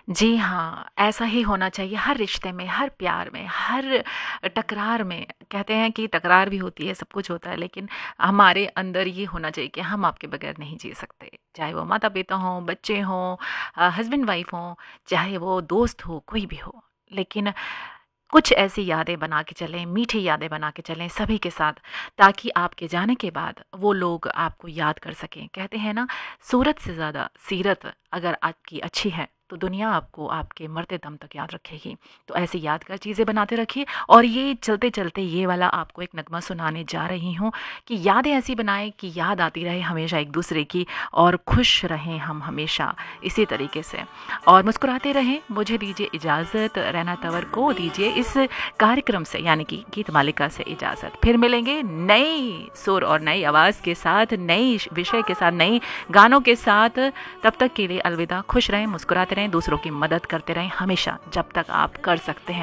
जी हाँ, ऐसा ही होना चाहिए हर रिश्ते में, हर प्यार में, हर टकरार में। कहते हैं कि तकरार भी होती है, सब कुछ होता है, लेकिन हमारे अंदर ये होना चाहिए कि हम आपके बगैर नहीं जी सकते। चाहे वो माता-पिता हों, बच्चे हों, हस्बैंड वाइफ हों, चाहे वो दोस्त हो, कोई भी हो। लेकिन कुछ ऐसी यादें बना के चलें, मीठी यादें बना के चलें सभी के साथ, ताकि आपके जाने के बाद वो लोग आपको याद कर सकें। कहते हैं ना, सूरत से ज़्यादा सीरत अगर आपकी अच्छी है, तो दुनिया आपको आपके मरते दम तक याद रखेगी। तो ऐसी यादगार चीज़ें बनाते रखिए। और ये चलते-चलते ये वाला आपको एक नगमा सुनाने जा रही हूँ कि यादें ऐसी बनाएँ कि याद आती रहे हमेशा एक-दूसरे की, और खुश रहें हम हमेशा इसी तरीके से। और मुस्कुराते रहें। मुझे दीजिए इजाज़त, रैना तंवर को दीजिए इस कार्यक्रम से, यानी कि गीत मालिका से इजाज़त। फिर मिलेंगे नई सुर और नई आवाज़ के साथ, नई विषय के साथ, नई गानों के साथ। तब तक के लिए अलविदा। खुश रहें, मुस्कुराते रहें, दूसरों की मदद करते रहें हमेशा, जब तक आप कर सकते हैं।